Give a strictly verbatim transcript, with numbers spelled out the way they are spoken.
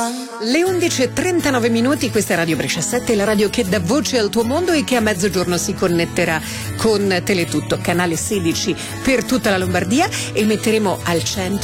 Le undici e trentanove minuti, questa è Radio Brescia sette, la radio che dà voce al tuo mondo e che a mezzogiorno si connetterà con Teletutto, canale sedici per tutta la Lombardia, e metteremo al centro